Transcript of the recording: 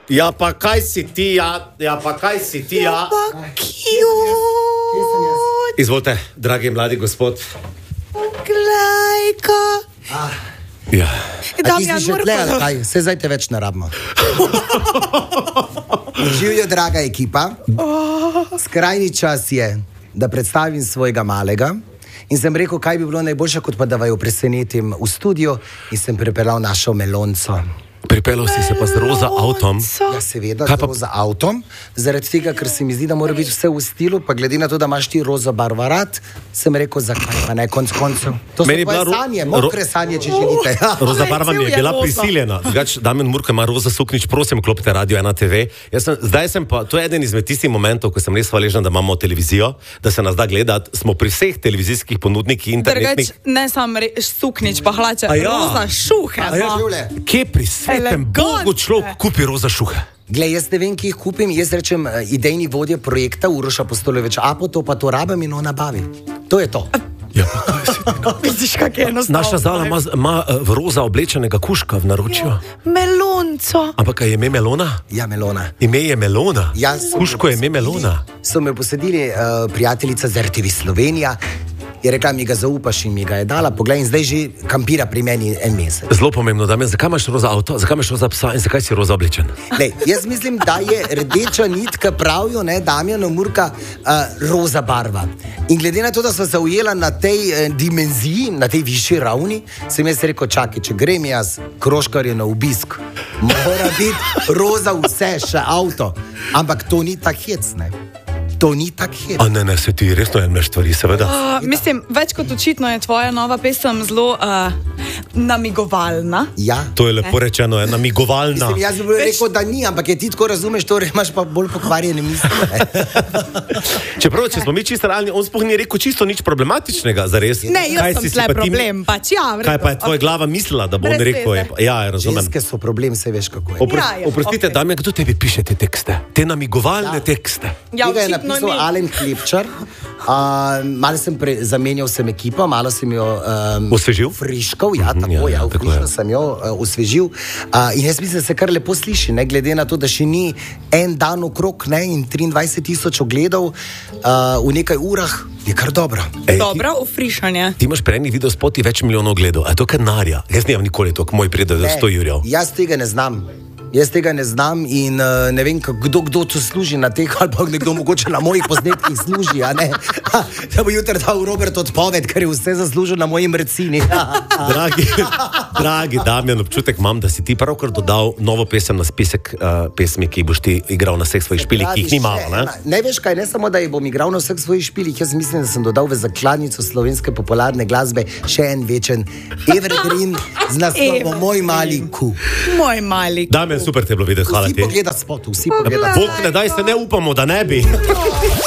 Ja, pa kaj si ti, Izvolite, dragi mladi gospod. Glejka. Ja. A ti si že tle, ali kaj? Se zdaj te več ne rabimo. Živijo, draga ekipa. Skrajni čas je, da predstavim svojega malega. In sem rekel, kaj bi bilo najboljše, kot pa da vaju presenetim v studio. In sem pripeljal našo Melonco. Pripeljal si se pa z roza avtom. Ja, seveda, z roza avtom. Zaradi tega, ker se mi zdi, da mora biti vse v stilu, pa glede na to, da imaš ti roza barva rad, sem rekel, zakaj pa ne, konc koncev. To so tvoje sanje, mokre sanje, če želite. Roza barva mi je bila prisiljena. Damjan Murka ima roza suknič, prosim, klopite Radio 1 TV. Zdaj sem pa, to je eden izmed tistih momentov, ko sem res hvaležen, da imamo televizijo, da se nas da gledati. Smo pri vseh televizijskih ponudnikih internetnih. Drugač, ne sam suknič, pa hlače, roza šuhe. Kje pri svetem Bogu človek kupi roza šuhe? Glej, jaz ne vem, ki jih kupim, jaz rečem idejni vodje projekta Uroša Postolevič, Apo, to pa to rabim in on nabavi. To je to. Ja, pa kaj si ti? Vidiš, kak je enostavno. Naša Zala ima v roza oblečenega kužka v naročju. Melonco. Ampak je ime Melona? Ja, Melona. Ime je Melona? Ja, kužko je ime Melona. So me posedili prijateljica z RTV Slovenija, je rekla, mi ga zaupaš in mi ga je dala, poglej, in zdaj že kampira pri meni en mesec. Zelo pomembno, Damjan, zakaj imaš roza avto, zakaj imaš roza psa in zakaj si roza oblečen? Lej, jaz mislim, da je rdeča nitka, pravijo, ne, Damjana Murka, roza barva. In glede na to, da sem se ujela na tej dimenziji, na tej višji ravni, sem jaz rekel, čakaj, če grem jaz Kroškarju na obisk, mora biti roza vse, še avto. Ampak to ni tak hec, ne. To ni tak hec. A ne, se ti resno ene stvari, seveda. Mislim, več kot očitno je tvoja nova pesem zelo namigovalna. Ja. To je lepo rečeno, namigovalna. Mislim, jaz bi rekel, da ni, ampak je ti tako razumeš, torej imaš pa bolj pokvarjene misli. Čeprav, če smo mi čisto realni, on sploh ni rekel čisto nič problematičnega, zares. Ne, jaz sem tle problem, pač ja. Kaj pa je tvoja glava mislila, da bo on rekel? Ja, razumem. Ženske so problem, se veš kako je. Oprostite, Damjan, kdo tebi piše te tekste? Te namigovalne tekste? Ja, napisal Alen Klepčar, malo sem zamenjal sem ekipo, malo sem jo osvežil? Friškal, ja, tako, sem jo osvežil. In jaz mislim, da se kar lepo sliši, ne, glede na to, da še ni en dan okrog, ne, in 23,000 ogledov v nekaj urah, je kar dobro. Dobro, ufrišanje. Ti imaš prej video spoti več milijonov ogledov, a je to kar narja? Jaz nimam nikoli to, ko moj pride do 100 jurjev. Jaz tega ne znam. Jaz tega ne znam in ne vem, kdo to služi na teh, ali pa nekdo mogoče na mojih posnetkih služi, a ne? Da bo jutri dal Robert odpoved, ker je vse zaslužil na moji mrcini. Dragi Damjan, občutek imam, da si ti pravkar dodal novo pesem na spisek pesmi, ki boš ti igral na vseh svojih špilih, ki jih ni malo, ne? Ne veš kaj, ne samo, da jih bom igral na vseh svojih špilih, jaz mislim, da sem dodal v zakladnico slovenske popularne glasbe še en večen evergreen z naslovom Moj mali ku. Moj mali ku. Super te je bilo videti, hvala ti. Vsi pogleda spot, vsi pogleda spot. Bog ne daj, se ne upamo, da ne bi.